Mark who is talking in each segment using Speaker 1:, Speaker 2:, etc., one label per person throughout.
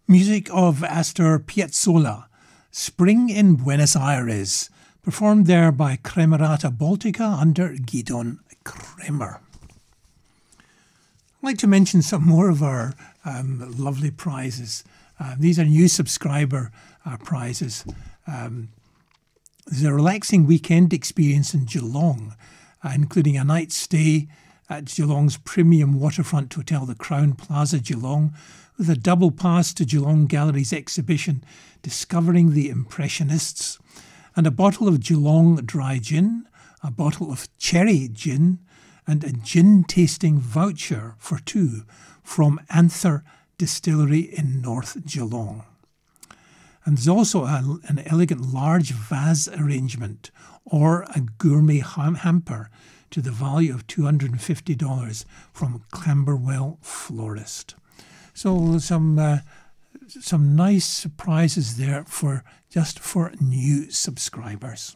Speaker 1: Music of Astor Piazzolla, Spring in Buenos Aires, performed there by Kremerata Baltica under Gidon Kremer. I'd like to mention some more of our lovely prizes. These are new subscriber prizes. There's a relaxing weekend experience in Geelong, including a night's stay at Geelong's premium waterfront hotel, the Crown Plaza Geelong, with a double pass to Geelong Gallery's exhibition Discovering the Impressionists, and a bottle of Geelong dry gin, a bottle of cherry gin, and a gin tasting voucher for two from Anther Distillery in North Geelong. And there's also an elegant large vase arrangement or a gourmet hamper to the value of $250 from Camberwell Florist. So some nice surprises there for new subscribers.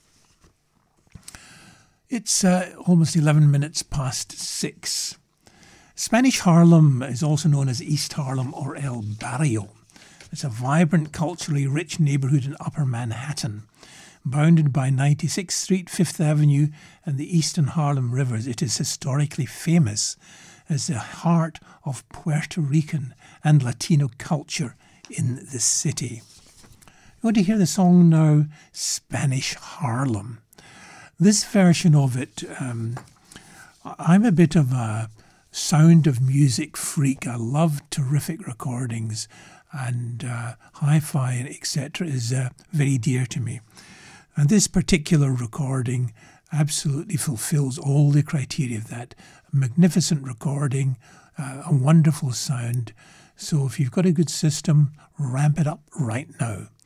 Speaker 1: It's almost 11 minutes past 6. Spanish Harlem is also known as East Harlem or El Barrio. It's a vibrant, culturally rich neighbourhood in Upper Manhattan. Bounded by 96th Street, 5th Avenue and the Eastern Harlem Rivers, it is historically famous as the heart of Puerto Rican and Latino culture in the city. We're going to hear the song now, Spanish Harlem. This version of it, I'm a bit of a sound of music freak. I love terrific recordings, and hi-fi, etc. is very dear to me. And this particular recording absolutely fulfills all the criteria of that. Magnificent recording, a wonderful sound. So if you've got a good system, ramp it up right now.